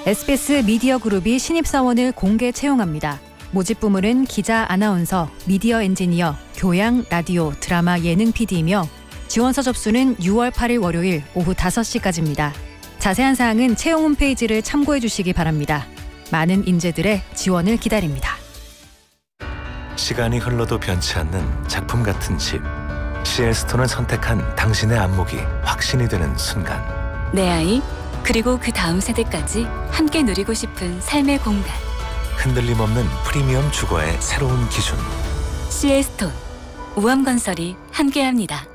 SBS 미디어 그룹이 신입사원을 공개 채용합니다. 모집 부문은 기자, 아나운서, 미디어 엔지니어, 교양, 라디오, 드라마, 예능 PD이며 지원서 접수는 6월 8일 월요일 오후 5시까지입니다. 자세한 사항은 채용 홈페이지를 참고해 주시기 바랍니다. 많은 인재들의 지원을 기다립니다. 시간이 흘러도 변치 않는 작품 같은 집. CL스톤을 선택한 당신의 안목이 확신이 되는 순간. 내 아이, 그리고 그 다음 세대까지 함께 누리고 싶은 삶의 공간. 흔들림 없는 프리미엄 주거의 새로운 기준. CL스톤, 우암건설이 함께합니다.